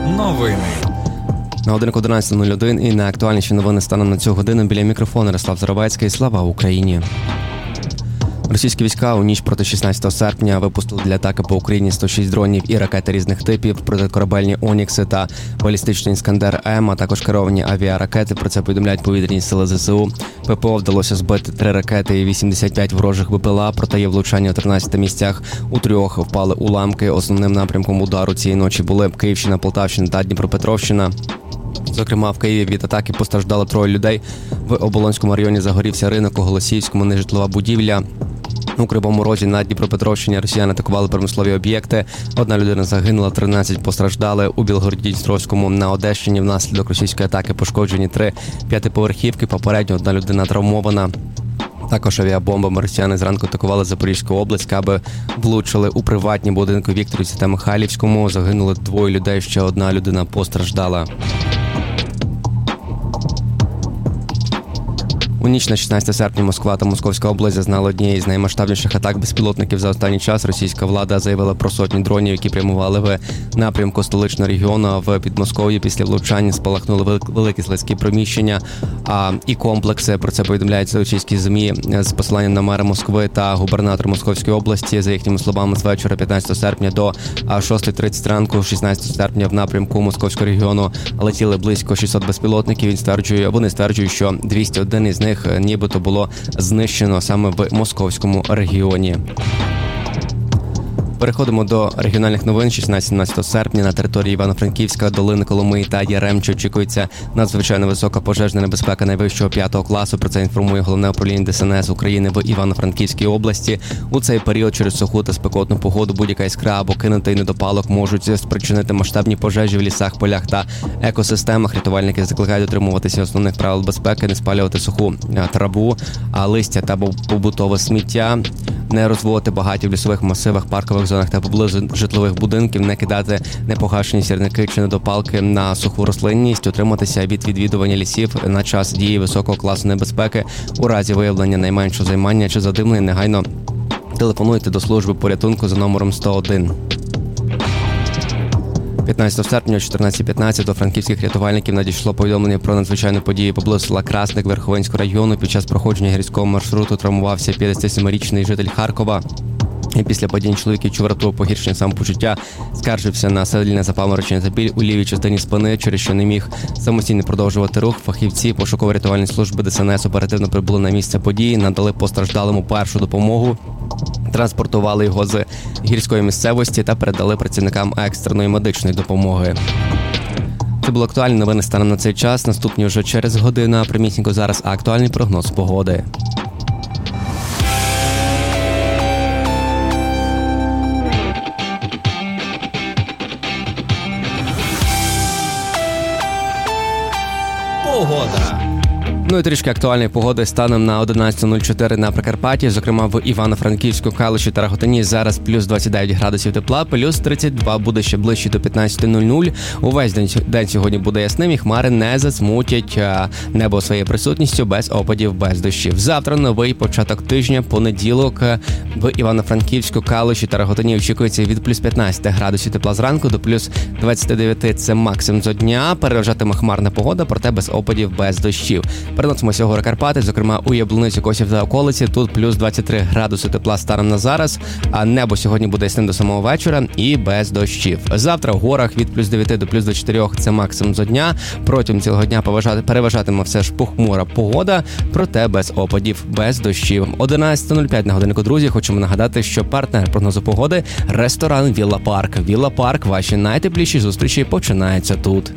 Новини. На годинку 11:01 і найактуальніші новини станом на цю годину. Біля мікрофону Ярослав Заробецький. Слава Україні! Російські війська у ніч проти 16 серпня випустили для атаки по Україні 106 дронів і ракети різних типів, протикорабельні «Онікси» та балістичний «Іскандер-М», а також керовані авіаракети. Про це повідомляють повітряні сили ЗСУ. ППО вдалося збити 3 ракети і 85 ворожих БПЛА, проте є влучання у 13 місцях. У 3 впали уламки. Основним напрямком удару цієї ночі були Київщина, Полтавщина та Дніпропетровщина. Зокрема, в Києві від атаки постраждало 3 людей. В Оболонському районі загорівся ринок, у Голосіївському нежитлова будівля. У Кривому Розі на Дніпропетровщині росіяни атакували промислові об'єкти. 1 людина загинула, 13 постраждали. У Білгороді-Дністровському на Одещині внаслідок російської атаки пошкоджені 3 п'ятиповерхівки. Попередньо 1 людина травмована. Також авіабомбами росіяни зранку атакували Запорізьку область, аби влучили у приватні будинки Вікторівці та Михайлівському. Загинули 2 людей, ще 1 людина постраждала. У ніч на 16 серпня Москва та Московська область зазнали однієї з наймасштабніших атак безпілотників за останній час. Російська влада заявила про сотні дронів, які прямували в напрямку столичного регіону. А в Підмосков'ї після влучання спалахнули великі складські приміщення і комплекси. Про це повідомляють російські ЗМІ з посиланням на мера Москви та губернатора Московської області. За їхніми словами, з вечора 15 серпня до 6:30 ранку 16 серпня в напрямку Московського регіону летіли близько 600 безпілотників. Вони стверджують, що 201 із них нібито було знищено саме в Московському регіоні. Переходимо до регіональних новин. 16-17 серпня на території Івано-Франківська, Долини Коломиї та Яремчі очікується надзвичайно висока пожежна небезпека найвищого 5 класу. Про це інформує Головне управління ДСНС України в Івано-Франківській області. У цей період через суху та спекотну погоду будь-яка іскра або кинутий недопалок можуть спричинити масштабні пожежі в лісах, полях та екосистемах. Рятувальники закликають дотримуватися основних правил безпеки, не спалювати суху траву, листя та побутове сміття, не розводити багаті в лісових масивах, паркових зонах та поблизу житлових будинків, не кидати непогашені сірники чи недопалки на суху рослинність, утриматися від відвідування лісів на час дії високого класу небезпеки. У разі виявлення найменшого займання чи задимлення негайно телефонуйте до служби порятунку за номером 101. 15 серпня о 14:15 до франківських рятувальників надійшло повідомлення про надзвичайну подію поблизу села Красник Верховинського району. Під час проходження гірського маршруту травмувався 57-річний житель Харкова. І після падіння чоловік відчув раптове погіршення самопочуття, скаржився на сильне запаморочення та біль у лівій частині спини, через що не міг самостійно продовжувати рух. Фахівці пошуково-рятувальної служби ДСНС оперативно прибули на місце події, надали постраждалому першу допомогу, транспортували його з гірської місцевості та передали працівникам екстреної медичної допомоги. Це були актуальні новини станом на цей час. Наступні вже через годину. А примітненько зараз актуальний прогноз погоди. Погода. Ну і трішки актуальної погоди станом на 11:04 на Прикарпатті, зокрема в Івано-Франківську, Калуші та Раготині. Зараз плюс 29 градусів тепла, плюс 32 буде ще ближче до 15:00. Увесь день сьогодні буде ясним і хмари не засмутять небо своєю присутністю, без опадів, без дощів. Завтра новий початок тижня, понеділок в Івано-Франківську, Калуші та Раготині очікується від плюс 15 градусів тепла зранку до плюс 29 – це максимум за дня. Переважатиме хмарна погода, проте без опадів, без дощів. Переносимо сьогодні Карпати, зокрема у Яблуницю, Косів та околиці. Тут плюс 23 градуси тепла станом на зараз, а небо сьогодні буде ясним до самого вечора і без дощів. Завтра в горах від плюс 9 до плюс 24 – це максимум за дня. Протягом цілого дня переважатиме все ж похмура погода, проте без опадів, без дощів. 11:05 на годиннику, друзі. Хочемо нагадати, що партнер прогнозу погоди – ресторан Вілла Парк. Вілла Парк – ваші найтепліші зустрічі починаються тут.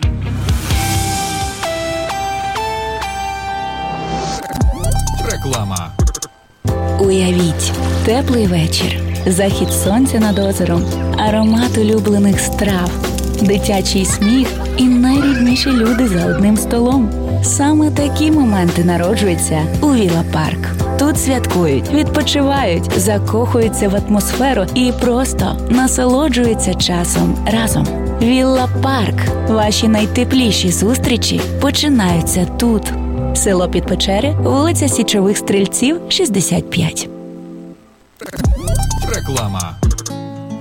Реклама. Уявіть, теплий вечір, захід сонця над озером, аромат улюблених страв, дитячий сміх і найрідніші люди за одним столом. Саме такі моменти народжуються у Вілла Парк. Тут святкують, відпочивають, закохуються в атмосферу і просто насолоджуються часом разом. Вілла Парк. Ваші найтепліші зустрічі починаються тут. Село Підпечери, вулиця Січових Стрільців, 65. Реклама.